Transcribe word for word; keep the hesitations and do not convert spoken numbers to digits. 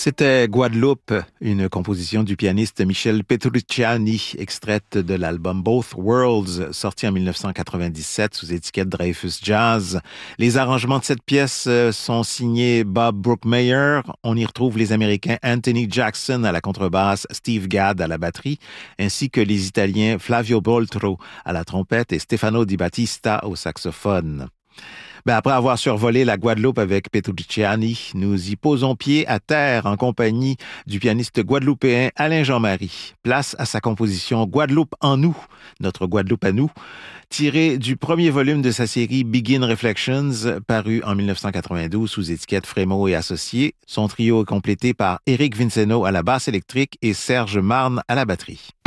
C'était Guadeloupe, une composition du pianiste Michel Petrucciani, extraite de l'album Both Worlds, sorti en dix-neuf cent quatre-vingt-dix-sept sous étiquette Dreyfus Jazz. Les arrangements de cette pièce sont signés Bob Brookmeyer. On y retrouve les Américains Anthony Jackson à la contrebasse, Steve Gadd à la batterie, ainsi que les Italiens Flavio Boltro à la trompette et Stefano Di Battista au saxophone. Ben après avoir survolé la Guadeloupe avec Petrucciani, nous y posons pied à terre en compagnie du pianiste guadeloupéen Alain Jean-Marie. Place à sa composition Guadeloupe en nous, notre Guadeloupe à nous, tirée du premier volume de sa série Begin Reflections, paru en dix-neuf cent quatre-vingt-douze sous étiquette Frémaux et Associés. Son trio est complété par Éric Vincenot à la basse électrique et Serge Marne à la batterie.